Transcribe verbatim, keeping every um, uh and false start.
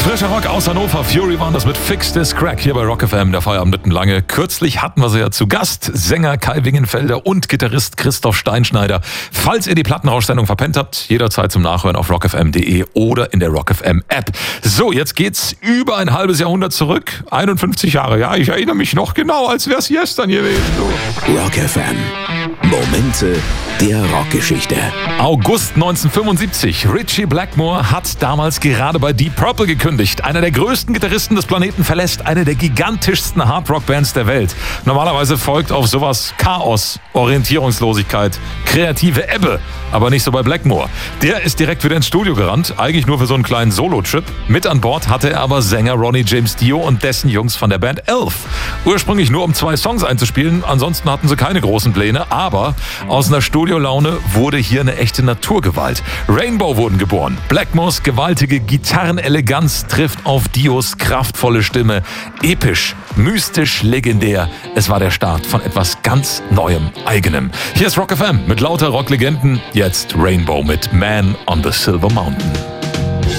Frischer Rock aus Hannover. Fury waren das mit Fix This Crack hier bei Rock F M, der Feierabend mitten lange. Kürzlich hatten wir sie ja zu Gast. Sänger Kai Wingenfelder und Gitarrist Christoph Steinschneider. Falls ihr die Plattenrausch-Sendung verpennt habt, jederzeit zum Nachhören auf rock f m punkt de oder in der Rock F M App. So, jetzt geht's über ein halbes Jahrhundert zurück. einundfünfzig Jahre. Ja, ich erinnere mich noch genau, als wär's gestern gewesen. So. Rock F M. Momente der Rockgeschichte. August neunzehnhundertfünfundsiebzig. Ritchie Blackmore hat damals gerade bei Deep Purple gekündigt. Einer der größten Gitarristen des Planeten verlässt eine der gigantischsten Hardrock-Bands der Welt. Normalerweise folgt auf sowas Chaos, Orientierungslosigkeit, kreative Ebbe. Aber nicht so bei Blackmore. Der ist direkt wieder ins Studio gerannt, eigentlich nur für so einen kleinen Solo-Trip. Mit an Bord hatte er aber Sänger Ronnie James Dio und dessen Jungs von der Band Elf. Ursprünglich nur um zwei Songs einzuspielen, ansonsten hatten sie keine großen Pläne, aber aus einer Studiolaune wurde hier eine echte Naturgewalt. Rainbow wurden geboren. Blackmores gewaltige Gitarreneleganz trifft auf Dios kraftvolle Stimme. Episch, mystisch, legendär. Es war der Start von etwas ganz Neuem, Eigenem. Hier ist Rock F M mit lauter Rocklegenden. Jetzt Rainbow mit Man on the Silver Mountain.